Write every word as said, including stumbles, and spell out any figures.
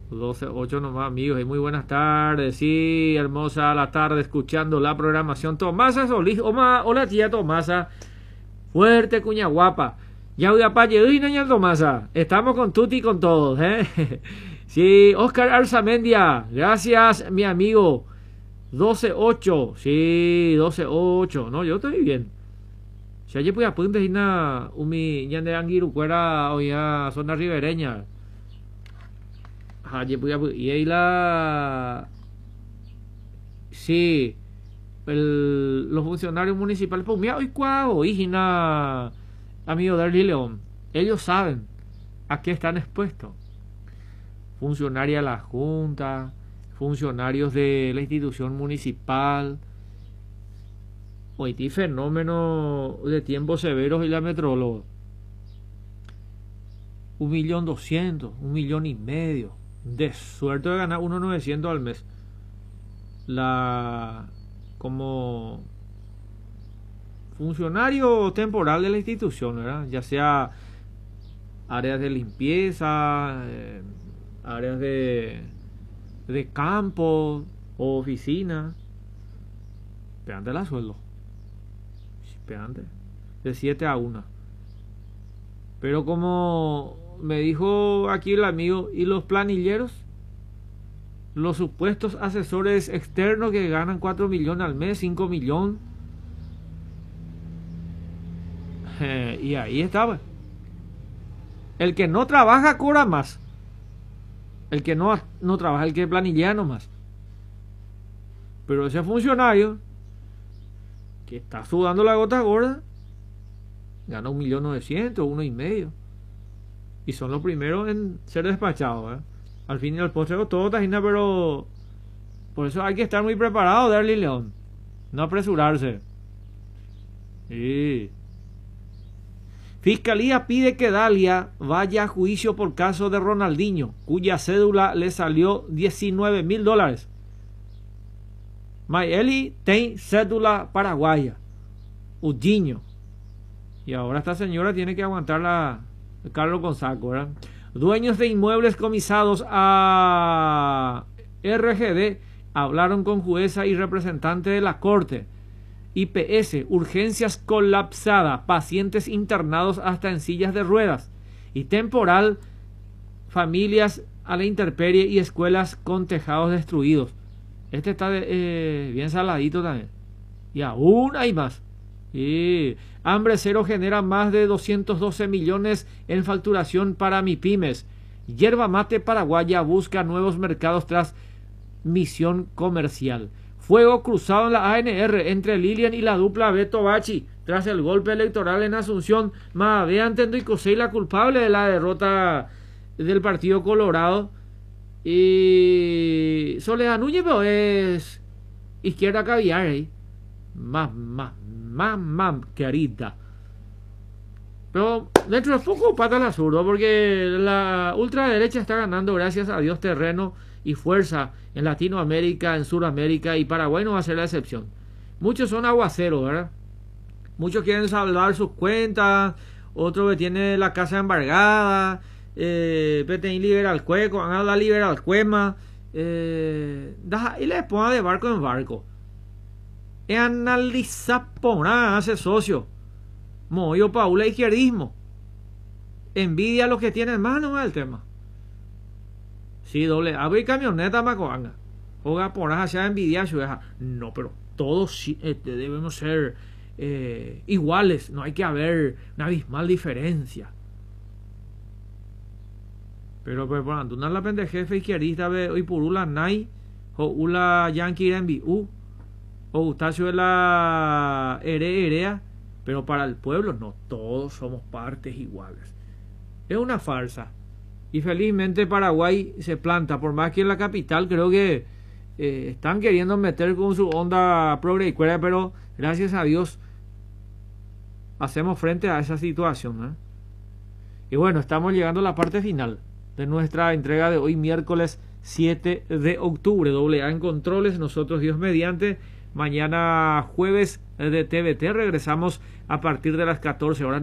doce ocho nomás, amigos. Y muy buenas tardes. Sí, hermosa la tarde escuchando la programación. Tomasa Solís. Hola, hola tía Tomasa. Fuerte, cuña guapa. Ya voy a palle, niña Tomasa. Estamos con Tuti y con todos, ¿eh? Sí, Oscar Arzamendia. Gracias, mi amigo. doce ocho. Sí, doce ocho. No, yo estoy bien. Si ayer voy a punta y na umi ñande angiru cuera o ya zona ribereña. Ayer voy a y ahí la sí, el, los funcionarios municipales pues mira hoy cuau y na amigo de León, ellos saben a qué están expuestos. Funcionarios de la Junta, funcionarios de la institución municipal. Hoy ti fenómeno de tiempos severos y la metróloga. Un millón doscientos, un millón y medio. De suerte de ganar uno novecientos al mes. La como funcionario temporal de la institución, ¿verdad? Ya sea áreas de limpieza, eh, áreas de, de campo o oficina. Pegante la sueldo. Pegante. De siete a una. Pero como me dijo aquí el amigo, ¿y los planilleros? Los supuestos asesores externos que ganan cuatro millones al mes, cinco millones. Eh, y ahí estaba. El que no trabaja cobra más. El que no, no trabaja, el que planillea nomás. Pero ese funcionario que está sudando la gota gorda gana un millón novecientos, uno y medio. Y son los primeros en ser despachados, ¿eh? Al fin y al postre todo tajina, pero por eso hay que estar muy preparado, Darly León. No apresurarse. Sí. Fiscalía pide que Dalia vaya a juicio por caso de Ronaldinho, cuya cédula le salió diecinueve mil dólares. Mayeli tiene cédula paraguaya, Udinho. Y ahora esta señora tiene que aguantar la Carlos Gonzago, ¿verdad? Dueños de inmuebles comisados a R G D hablaron con jueza y representante de la corte. I P S, urgencias colapsadas, pacientes internados hasta en sillas de ruedas. Y temporal, familias a la intemperie y escuelas con tejados destruidos. Este está eh, bien saladito también. Y aún hay más. Y Hambre Cero genera más de doscientos doce millones en facturación para MIPYMES. Yerba Mate Paraguaya busca nuevos mercados tras misión comercial. Fuego cruzado en la A N R entre Lilian y la dupla Beto Bachi tras el golpe electoral en Asunción. Mavean Tenduicosey la culpable de la derrota del Partido Colorado. Y Soledad Núñez pero es izquierda caviar ahí. Más, más, más, más querida. Pero dentro de poco pata la zurdo, porque la ultraderecha está ganando, gracias a Dios, terreno y fuerza en Latinoamérica, en Sudamérica, y Paraguay no va a ser la excepción. Muchos son aguaceros, ¿verdad? Muchos quieren salvar sus cuentas, otros que tienen la casa embargada, eh, Petén liberal cueco, han la liberal cuema, eh, y les ponga de barco en barco. E analiza por nada, hace socio. Moyo Paula izquierdismo. Envidia a los que tienen más, no es el tema. Sí, doble. Abre camioneta macoanga. Oga por allá envidia su hija. No, pero todos eh, debemos ser eh, iguales. No hay que haber una abismal diferencia. Pero, pero, por ejemplo, la pendejefe izquierdista ve hoy por ula nai o ula yankee envi u o Eustacio de la ere erea, pero para el pueblo no, todos somos partes iguales. Es una farsa. Y felizmente Paraguay se planta, por más que en la capital creo que eh, están queriendo meter con su onda progre y cuera, pero gracias a Dios hacemos frente a esa situación, ¿eh? Y bueno, estamos llegando a la parte final de nuestra entrega de hoy, miércoles siete de octubre. Doble A en controles, nosotros Dios mediante. Mañana jueves de T V T regresamos a partir de las catorce horas.